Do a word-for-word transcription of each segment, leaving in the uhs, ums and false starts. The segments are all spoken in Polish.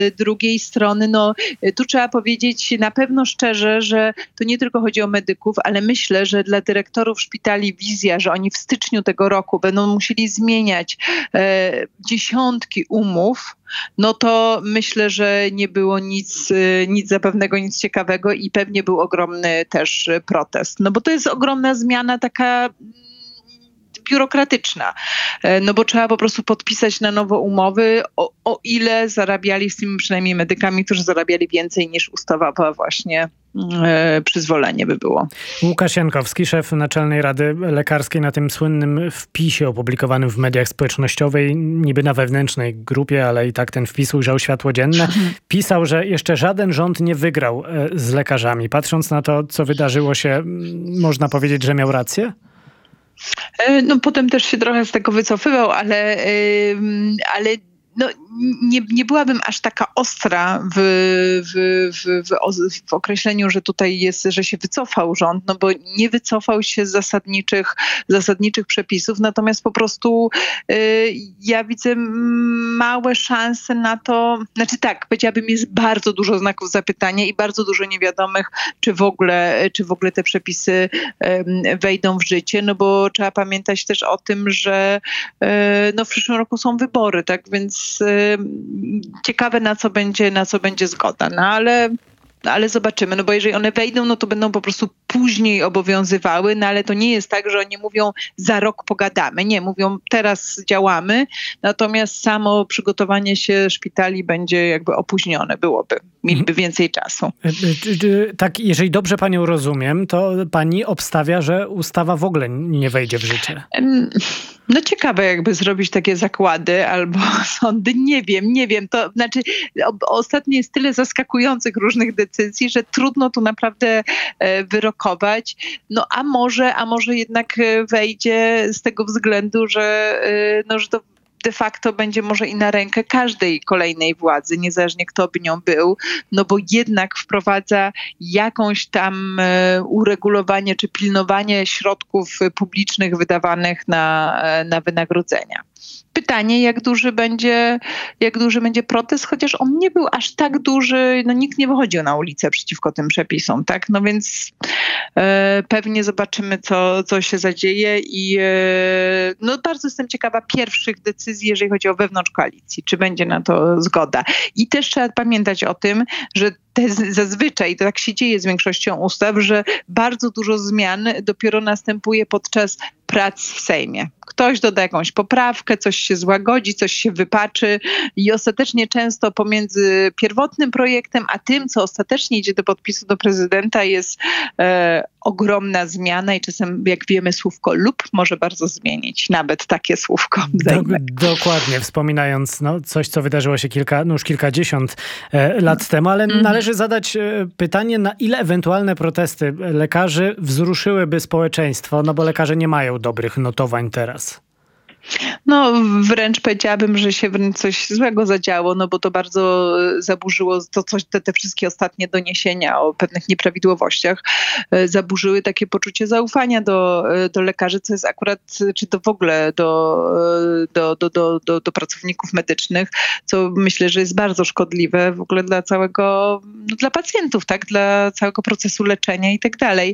drugiej strony, no tu trzeba powiedzieć na pewno szczerze, że to nie tylko chodzi o medyków, ale myślę, że dla dyrektorów szpitali wizja, że oni w styczniu tego roku będą musieli zmieniać e, dziesiątki umów, no to myślę, że nie było nic, nic zapewnego, nic ciekawego i pewnie był ogromny też protest. No bo to jest ogromna zmiana taka biurokratyczna, no bo trzeba po prostu podpisać na nowo umowy, o, o ile zarabiali z tymi przynajmniej medykami, którzy zarabiali więcej niż ustawa właśnie e, przyzwolenie by było. Łukasz Jankowski, szef Naczelnej Rady Lekarskiej, na tym słynnym wpisie opublikowanym w mediach społecznościowych, niby na wewnętrznej grupie, ale i tak ten wpis ujrzał światło dzienne, pisał, że jeszcze żaden rząd nie wygrał z lekarzami. Patrząc na to, co wydarzyło się, można powiedzieć, że miał rację? No potem też się trochę z tego wycofywał, ale, ale no, nie, nie byłabym aż taka ostra w, w, w, w, w określeniu, że tutaj jest, że się wycofał rząd, no bo nie wycofał się z zasadniczych, zasadniczych przepisów, natomiast po prostu y, ja widzę małe szanse na to, znaczy tak, powiedziałabym, jest bardzo dużo znaków zapytania i bardzo dużo niewiadomych, czy w ogóle, czy w ogóle te przepisy y, wejdą w życie, no bo trzeba pamiętać też o tym, że y, no w przyszłym roku są wybory, tak, więc ciekawe na co będzie, na co będzie zgoda, no ale, ale zobaczymy, no bo jeżeli one wejdą, no to będą po prostu później obowiązywały, no ale to nie jest tak, że oni mówią za rok pogadamy, nie, mówią teraz działamy, natomiast samo przygotowanie się szpitali będzie jakby opóźnione, byłoby, mieliby więcej czasu. Tak, jeżeli dobrze panią rozumiem, to pani obstawia, że ustawa w ogóle nie wejdzie w życie. No ciekawe jakby zrobić takie zakłady albo sądy, nie wiem, nie wiem, to znaczy o, ostatnio jest tyle zaskakujących różnych decyzji, że trudno tu naprawdę e, wyrokować, no a może, a może jednak wejdzie z tego względu, że, e, no, że to de facto będzie może i na rękę każdej kolejnej władzy, niezależnie kto by nią był, no bo jednak wprowadza jakąś tam e, uregulowanie czy pilnowanie środków publicznych wydawanych na, na wynagrodzenia. Pytanie, jak duży będzie, jak duży będzie protest, chociaż on nie był aż tak duży, no nikt nie wychodził na ulicę przeciwko tym przepisom, tak? No więc e, pewnie zobaczymy, co, co się zadzieje i e, no bardzo jestem ciekawa pierwszych decyzji, jeżeli chodzi o wewnątrz koalicji, czy będzie na to zgoda. I też trzeba pamiętać o tym, że te zazwyczaj, to tak się dzieje z większością ustaw, że bardzo dużo zmian dopiero następuje podczas prac w Sejmie. Ktoś doda jakąś poprawkę, coś się złagodzi, coś się wypaczy i ostatecznie często pomiędzy pierwotnym projektem, a tym, co ostatecznie idzie do podpisu do prezydenta, jest e, ogromna zmiana i czasem, jak wiemy, słówko lub może bardzo zmienić. Nawet takie słówko. Do, dokładnie, wspominając no, coś, co wydarzyło się kilka, no już kilkadziesiąt e, lat temu, ale mm. należy zadać e, pytanie, na ile ewentualne protesty lekarzy wzruszyłyby społeczeństwo, no bo lekarze nie mają dobrych notowań teraz. No wręcz powiedziałabym, że się wręcz coś złego zadziało, no bo to bardzo zaburzyło to coś, te, te wszystkie ostatnie doniesienia o pewnych nieprawidłowościach zaburzyły takie poczucie zaufania do, do lekarzy, co jest akurat, czy to w ogóle do, do, do, do, do, do pracowników medycznych, co myślę, że jest bardzo szkodliwe w ogóle dla całego, no, dla pacjentów, tak, dla całego procesu leczenia i tak dalej.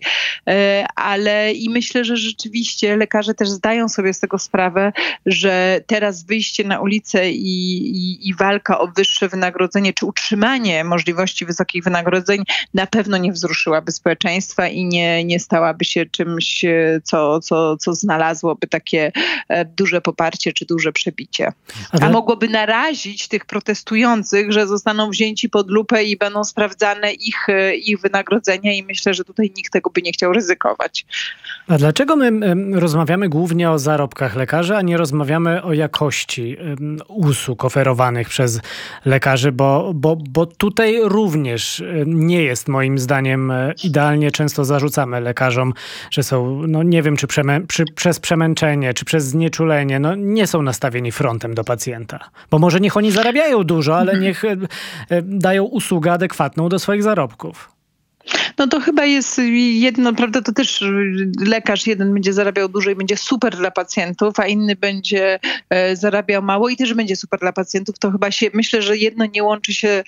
Ale i myślę, że rzeczywiście lekarze też zdają sobie z tego sprawę, że teraz wyjście na ulicę i, i, i walka o wyższe wynagrodzenie, czy utrzymanie możliwości wysokich wynagrodzeń na pewno nie wzruszyłaby społeczeństwa i nie, nie stałaby się czymś, co, co, co znalazłoby takie duże poparcie, czy duże przebicie. A mogłoby narazić tych protestujących, że zostaną wzięci pod lupę i będą sprawdzane ich, ich wynagrodzenia i myślę, że tutaj nikt tego by nie chciał ryzykować. A dlaczego my rozmawiamy głównie o zarobkach lekarzy, a nie rozmawiamy o jakości usług oferowanych przez lekarzy, bo, bo, bo tutaj również nie jest moim zdaniem idealnie. Często zarzucamy lekarzom, że są, no nie wiem, czy przemę, przy, przez przemęczenie, czy przez znieczulenie, no nie są nastawieni frontem do pacjenta. Bo może niech oni zarabiają dużo, ale niech dają usługę adekwatną do swoich zarobków. No to chyba jest jedno, prawda, to też lekarz jeden będzie zarabiał dużo i będzie super dla pacjentów, a inny będzie e, zarabiał mało i też będzie super dla pacjentów. To chyba się, myślę, że jedno nie łączy się